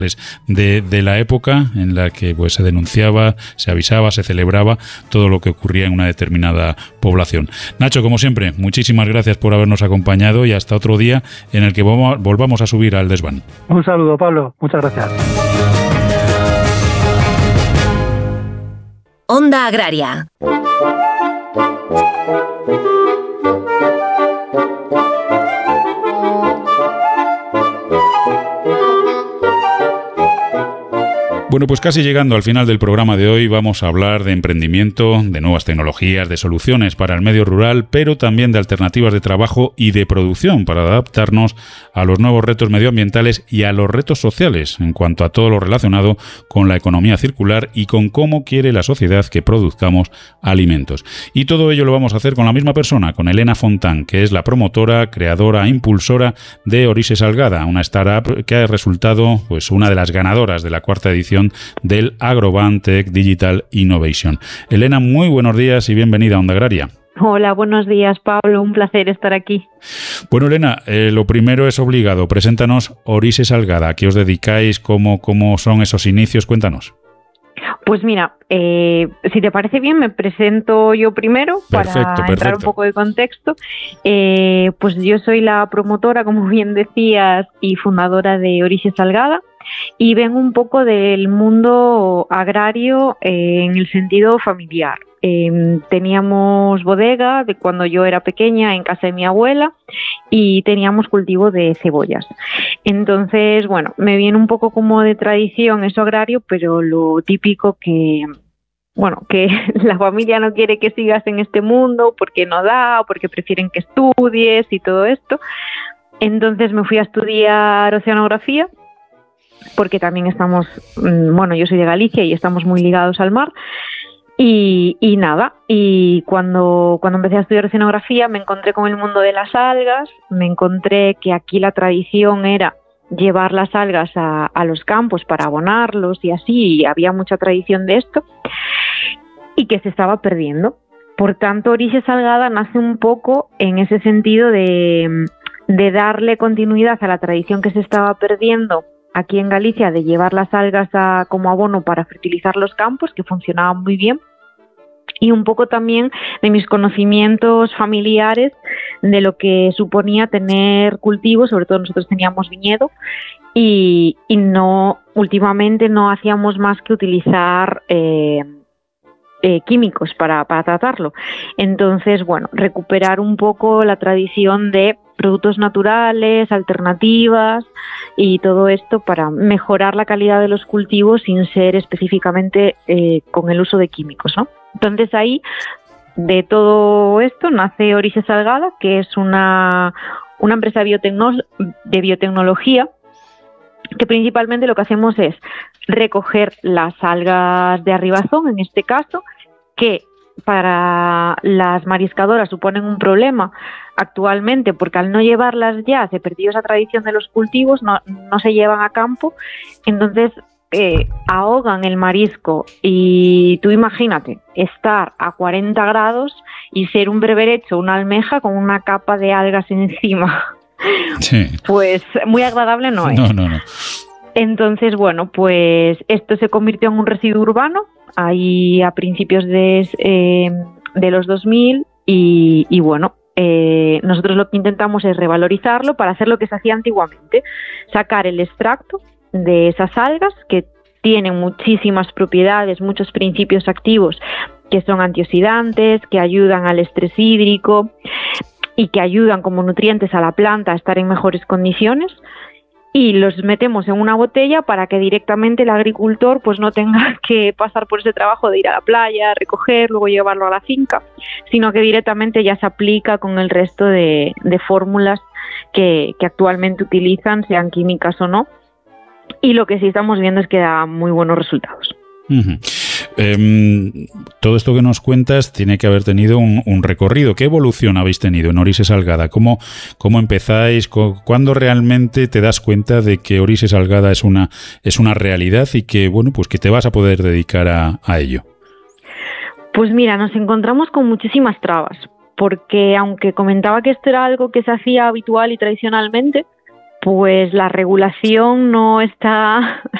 de la época en la que pues se denunciaba, se avisaba, se celebraba todo lo que ocurría en una determinada población. Nacho, como siempre, muchísimas gracias por habernos acompañado y hasta otro día en el que volvamos a subir al desván. Un saludo, Pablo. Muchas gracias. Onda Agraria. Bueno, pues casi llegando al final del programa de hoy vamos a hablar de emprendimiento, de nuevas tecnologías, de soluciones para el medio rural, pero también de alternativas de trabajo y de producción para adaptarnos a los nuevos retos medioambientales y a los retos sociales en cuanto a todo lo relacionado con la economía circular y con cómo quiere la sociedad que produzcamos alimentos. Y todo ello lo vamos a hacer con la misma persona, con Elena Fontán, que es la promotora, creadora e impulsora de Orise Salgada, una startup que ha resultado pues una de las ganadoras de la 4ª edición del Agroban Tech Digital Innovation. Elena, muy buenos días y bienvenida a Onda Agraria. Hola, buenos días, Pablo. Un placer estar aquí. Bueno, Elena, lo primero es obligado. Preséntanos Orise Salgada. ¿A qué os dedicáis? ¿Cómo son esos inicios? Cuéntanos. Pues mira, si te parece bien, me presento yo primero para entrar un poco de contexto. Pues yo soy la promotora, como bien decías, y fundadora de Orise Salgada. Y vengo un poco del mundo agrario en el sentido familiar. Teníamos bodega de cuando yo era pequeña en casa de mi abuela y teníamos cultivo de cebollas. Entonces, bueno, me viene un poco como de tradición eso agrario, pero lo típico que la familia no quiere que sigas en este mundo porque no da, o porque prefieren que estudies y todo esto. Entonces me fui a estudiar oceanografía, porque también estamos, yo soy de Galicia y estamos muy ligados al mar. Y cuando empecé a estudiar oceanografía me encontré con el mundo de las algas, me encontré que aquí la tradición era llevar las algas a los campos para abonarlos y así, y había mucha tradición de esto, y que se estaba perdiendo. Por tanto, Orise Salgada nace un poco en ese sentido de darle continuidad a la tradición que se estaba perdiendo aquí en Galicia, de llevar las algas como abono para fertilizar los campos, que funcionaba muy bien, y un poco también de mis conocimientos familiares de lo que suponía tener cultivos. Sobre todo nosotros teníamos viñedo y últimamente no hacíamos más que utilizar químicos para tratarlo. Entonces, recuperar un poco la tradición de productos naturales, alternativas y todo esto para mejorar la calidad de los cultivos sin ser específicamente con el uso de químicos, ¿no? Entonces ahí, de todo esto, nace Orise Salgada, que es una empresa de biotecnología, que principalmente lo que hacemos es recoger las algas de arribazón, en este caso, que para las mariscadoras suponen un problema actualmente, porque al no llevarlas ya se perdió esa tradición de los cultivos, no se llevan a campo, entonces ahogan el marisco. Y tú imagínate estar a 40 grados y ser un berberecho, una almeja con una capa de algas encima. Sí. Pues muy agradable no es. No. Entonces, pues esto se convirtió en un residuo urbano ahí a principios de los 2000 y nosotros lo que intentamos es revalorizarlo para hacer lo que se hacía antiguamente, sacar el extracto de esas algas que tienen muchísimas propiedades, muchos principios activos que son antioxidantes, que ayudan al estrés hídrico y que ayudan como nutrientes a la planta a estar en mejores condiciones, y los metemos en una botella para que directamente el agricultor pues no tenga que pasar por ese trabajo de ir a la playa, recoger, luego llevarlo a la finca, sino que directamente ya se aplica con el resto de fórmulas que actualmente utilizan, sean químicas o no, y lo que sí estamos viendo es que da muy buenos resultados. Uh-huh. Todo esto que nos cuentas tiene que haber tenido un recorrido. ¿Qué evolución habéis tenido en Orise Salgada? ¿Cómo empezáis? ¿Cuándo realmente te das cuenta de que Orise Salgada es una realidad y que pues que te vas a poder dedicar a ello? Pues mira, nos encontramos con muchísimas trabas, porque aunque comentaba que esto era algo que se hacía habitual y tradicionalmente, Pues la regulación no está